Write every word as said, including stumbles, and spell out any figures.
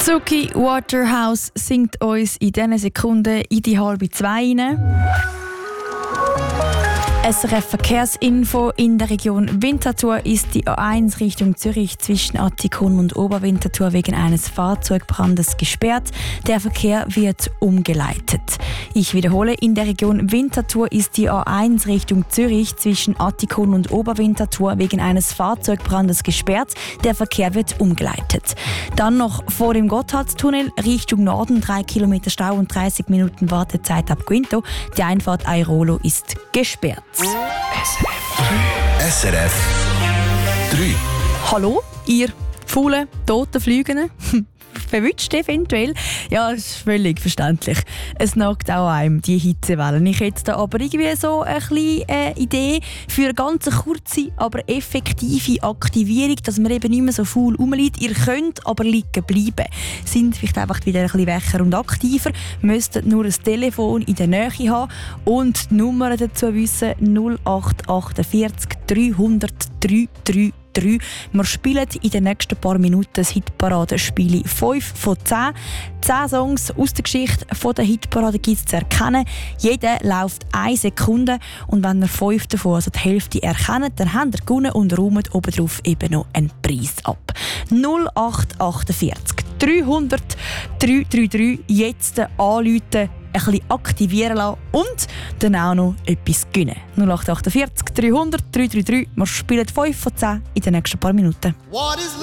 Zucchi Waterhouse singt uns in diesen Sekunden in die halbe zwei rein. S R F Verkehrsinfo: In der Region Winterthur ist die A eins Richtung Zürich zwischen Attikon und Oberwinterthur wegen eines Fahrzeugbrandes gesperrt. Der Verkehr wird umgeleitet. Ich wiederhole: In der Region Winterthur ist die A eins Richtung Zürich zwischen Attikon und Oberwinterthur wegen eines Fahrzeugbrandes gesperrt. Der Verkehr wird umgeleitet. Dann noch vor dem Gotthardtunnel Richtung Norden drei Kilometer Stau und dreißig Minuten Wartezeit ab Quinto. Die Einfahrt Airolo ist gesperrt. S R F drei. Hallo, ihr faulen, toten Flügenden. Verwünscht eventuell. Ja, das ist völlig verständlich. Es nagt auch einem, die Hitzewellen. Ich hätte da aber irgendwie so eine kleine äh, Idee für eine ganz kurze, aber effektive Aktivierung, dass man eben nicht mehr so faul rumliegt. Ihr könnt aber liegen bleiben. Sind vielleicht einfach wieder ein bisschen wächer und aktiver, müsstet nur ein Telefon in der Nähe haben und die Nummer dazu wissen: null acht vier acht dreihundert drei drei drei. Wir spielen in den nächsten paar Minuten das Hitparadenspiel fünf von zehn. zehn Songs aus der Geschichte der Hitparade gibt es zu erkennen. Jeder läuft eine Sekunde und wenn ihr fünf davon, also die Hälfte, erkennt, dann habt ihr gewonnen und räumt obendrauf eben noch einen Preis ab. null acht vier acht dreihundert drei drei drei. Jetzt anrufen, ein bisschen aktivieren lassen und dann auch noch etwas gewinnen. null acht vier acht dreihundert drei drei drei. Wir spielen fünf von zehn in den nächsten paar Minuten. What is